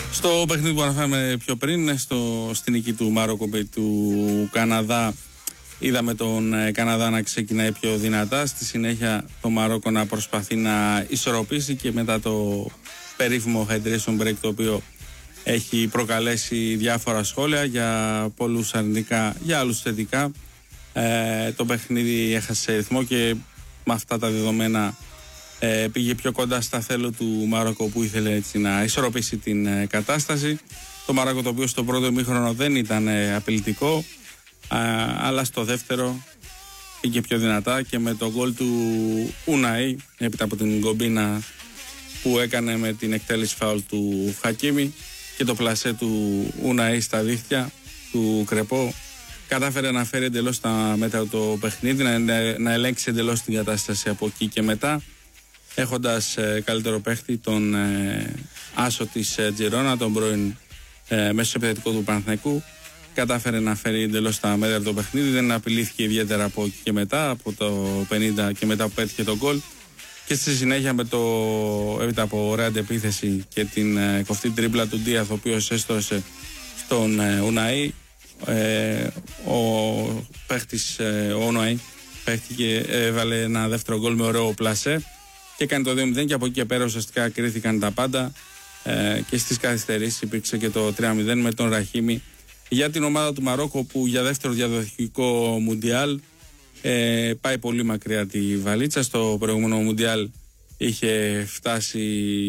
Στο παιχνίδι που αναφέραμε πιο πριν, στην νίκη του Μαρόκο του Καναδά, είδαμε τον Καναδά να ξεκινάει πιο δυνατά. Στη συνέχεια το Μαρόκο να προσπαθεί να ισορροπήσει και μετά το περίφημο hydration break, το οποίο έχει προκαλέσει διάφορα σχόλια, για πολλούς αρνητικά, για άλλους θετικά. Το παιχνίδι έχασε ρυθμό και με αυτά τα δεδομένα πήγε πιο κοντά στα θέλω του Μαρόκο, που ήθελε έτσι να ισορροπήσει την κατάσταση. Το Μαρόκο, το οποίο στο πρώτο ημίχρονο δεν ήταν απειλητικό, αλλά στο δεύτερο πήγε πιο δυνατά και με το γκολ του Ουναΐ, έπειτα από την κομπίνα που έκανε με την εκτέλεση φάουλ του Χακίμι και το πλασέ του Ουναΐ στα δίχτυα του Κρεπό, κατάφερε να φέρει εντελώς τα μέτρα το παιχνίδι, να ελέγξει εντελώς την κατάσταση από εκεί και μετά, έχοντας καλύτερο παίχτη τον άσο της Τζιρόνα, τον πρώην μέσο επιθετικό του Παναθηναϊκού. Κατάφερε να φέρει εντελώς τα μέτρα το παιχνίδι, δεν απειλήθηκε ιδιαίτερα από εκεί και μετά, από το 50 και μετά που πέτυχε τον γκολ. Και στη συνέχεια, έπειτα από ωραία αντεπίθεση και την κοφτή τρίπλα του Ντίαθ, ο οποίος έστωσε στον Ουναΐ, ο παίχτης ο Ουναΐ παίχτηκε, έβαλε ένα δεύτερο γκολ με ωραίο πλασέ και έκανε το 2-0, και από εκεί και πέρα ουσιαστικά κρίθηκαν τα πάντα, και στις καθυστερήσεις υπήρξε και το 3-0 με τον Ραχίμι για την ομάδα του Μαρόκο, που για δεύτερο διαδοχικό Μουντιάλ πάει πολύ μακριά τη βαλίτσα. Στο προηγούμενο Μουντιάλ είχε φτάσει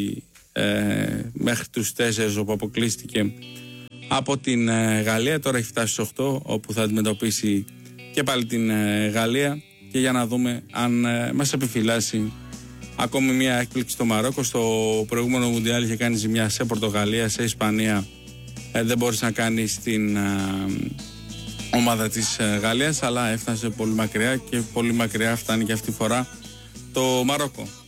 μέχρι τους 4, όπου αποκλείστηκε από την Γαλλία. Τώρα έχει φτάσει στους 8, όπου θα αντιμετωπίσει και πάλι την Γαλλία, και για να δούμε αν μας επιφυλάσει ακόμη μια έκπληξη στο Μαρόκο. Στο προηγούμενο Μουντιάλ είχε κάνει ζημιά σε Πορτογαλία, σε Ισπανία, δεν μπόρεσε να κάνει στην ομάδα της Γαλλίας, αλλά έφτασε πολύ μακριά, και πολύ μακριά φτάνει και αυτή τη φορά το Μαρόκο.